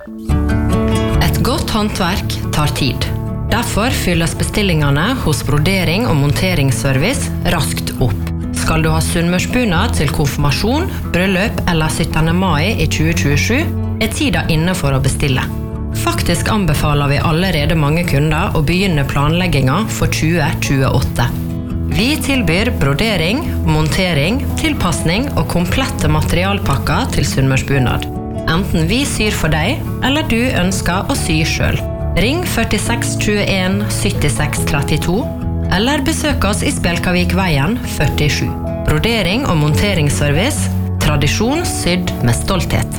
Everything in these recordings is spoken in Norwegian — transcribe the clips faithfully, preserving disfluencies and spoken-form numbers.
Et godt håndverk tar tid. Derfor fylles bestillingene hos Brodering og monteringsservice raskt opp. Skal du ha sunnmørsbunad til konfirmasjon, bryllup eller syttende mai i tjue tjuesju, er tida inne for å bestille. Faktisk anbefaler vi allerede mange kunder å begynne planlegginga for tjue tjueåtte. Vi tilbyr brodering, montering, tilpassning og komplette materialpakker til sunnmørsbunad. Enten vi syr for deg, eller du ønsker å sy selv. Ring førtiseks tjueen syttiseks trettito, eller besøk oss i Spjelkavikveien førtisju. Brodering og monteringsservice, tradisjon sydd med stolthet.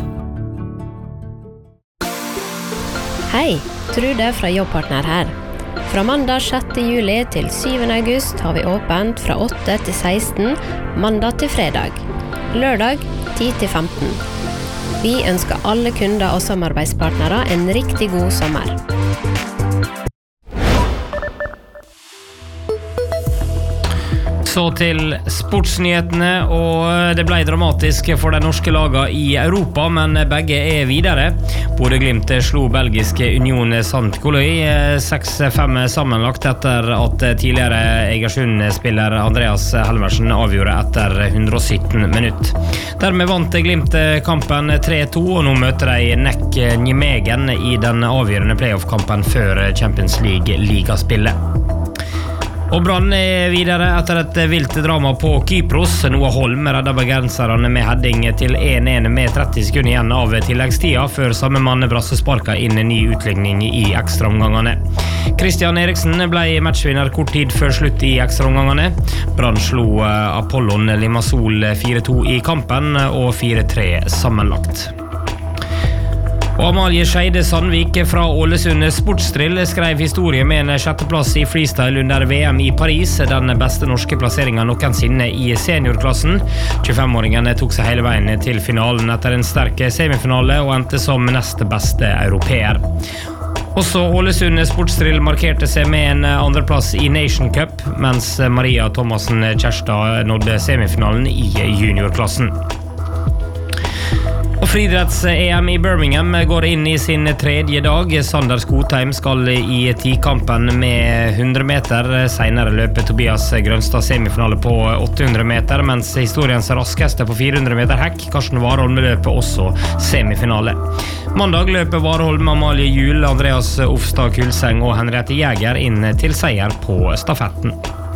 Hei, Trude fra Jobbpartner her. Fra mandag sjette juli til syvende august har vi åpent fra åtte til seksten, mandag til fredag. Lørdag ti til femten. Vi ønsker alle kunder og samarbeidspartnere en riktig god sommer. Så til sportsnyhetene, og det ble dramatisk for de norske lagene i Europa, men begge er videre. Bodø Glimt slo belgiske Union Saint-Gilloise seks fem sammenlagt etter at tidligere Egersund-spiller Andreas Helmersen avgjorde etter hundre og sytten minutt. Dermed vant Glimt kampen tre to, og nå møter de Nek Nijmegen i den avgjørende playoff-kampen før Champions League-ligaspillet. Og Brann er videre etter et vilt drama på Kypros. Noah Holm redder bergenserne med heading til en en med tretti sekunder igjen av tilleggstida, før samme mann brassesparket inn en ny utligning i ekstraomgangene. Christian Eriksen ble matchvinner kort tid før slutt i ekstraomgangene. Brann slo Apollon Limassol fire to i kampen og fire tre sammenlagt. Og Amalie Skeide Sandvik fra Ålesund Sportsdrill skrev historie med en sjetteplass i freestyle under V M i Paris, den beste norske plasseringen noensinne i seniorklassen. tjuefem-åringen tok seg hele veien til finalen etter en sterk semifinale og endte som neste beste europeer. Også Ålesund Sportsdrill markerte seg med en andreplass i Nation Cup, mens Maria Thomassen Kjærstad nådde semifinalen i juniorklassen. Og friidretts-E M i Birmingham går inn i sin tredje dag. Sander Skotheim skal i tikampen med hundre meter. Senere løper Tobias Grønstad semifinale på åtte hundre meter, mens historiens raskeste på fire hundre meter hekk, Karsten Warholm, løper også semifinale. Mandag løper Warholm, Amalie Juel, Andreas Ofstad Kulseng og Henriette Jæger inn til seier på stafetten.